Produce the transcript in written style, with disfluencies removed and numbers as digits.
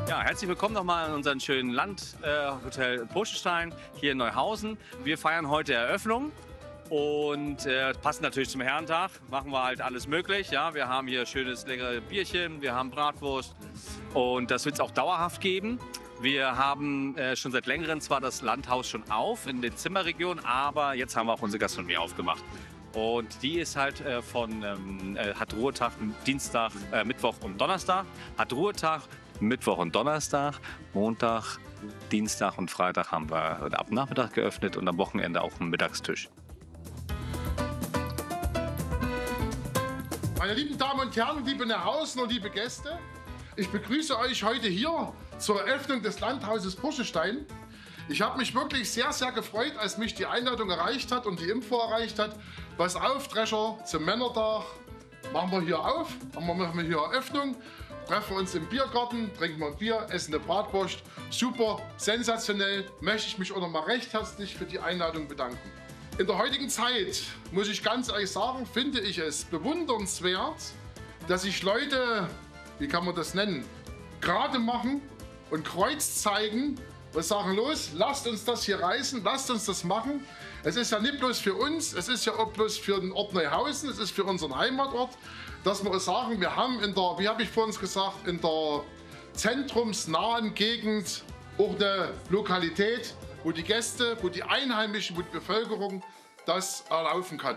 Ja, herzlich willkommen nochmal in unserem schönen Landhotel Burschenstein hier in Neuhausen. Wir feiern heute Eröffnung und passend natürlich zum Herrentag machen wir halt alles möglich. Ja, wir haben hier schönes leckere Bierchen, wir haben Bratwurst und das wird es auch dauerhaft geben. Wir haben schon seit längerem zwar das Landhaus schon auf in den Zimmerregionen, aber jetzt haben wir auch unsere Gastronomie aufgemacht. Und die ist halt hat Ruhetag Dienstag, Mittwoch und Donnerstag, hat Ruhetag Mittwoch und Donnerstag, Montag, Dienstag und Freitag haben wir ab Nachmittag geöffnet und am Wochenende auch einen Mittagstisch. Meine lieben Damen und Herren, liebe Neuhausen und liebe Gäste, ich begrüße euch heute hier zur Eröffnung des Landhauses Burschenstein. Ich habe mich wirklich sehr, sehr gefreut, als mich die Einladung erreicht hat und die Info erreicht hat. Pass auf, Drescher, zum Männertag machen wir hier auf, machen wir hier Eröffnung, treffen uns im Biergarten, trinken wir ein Bier, essen eine Bratwurst. Super, sensationell, möchte ich mich auch noch mal recht herzlich für die Einladung bedanken. In der heutigen Zeit, muss ich ganz ehrlich sagen, finde ich es bewundernswert, dass sich Leute, wie kann man das nennen, gerade machen und Kreuz zeigen und sagen, los, lasst uns das hier reißen, lasst uns das machen. Es ist ja nicht bloß für uns, es ist ja auch bloß für den Ort Neuhausen, es ist für unseren Heimatort, dass wir auch sagen, wir haben in der, wie habe ich vorhin gesagt, in der zentrumsnahen Gegend auch eine Lokalität, wo die Gäste, wo die Einheimischen, wo die Bevölkerung das erlaufen kann.